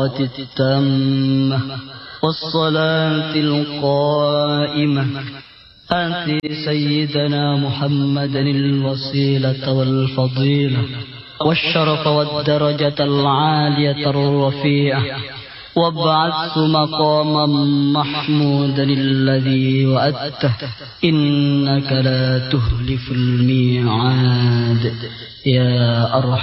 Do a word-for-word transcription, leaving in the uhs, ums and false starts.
الدعوة التامة والصلاة القائمة آت سيدنا محمدا الوسيلة والفضيلة والشرف والدرجة العالية الرفيعة وابعثه مقاما محمودا الذي وعدته إنك لا تخلف الميعاد يا أرحم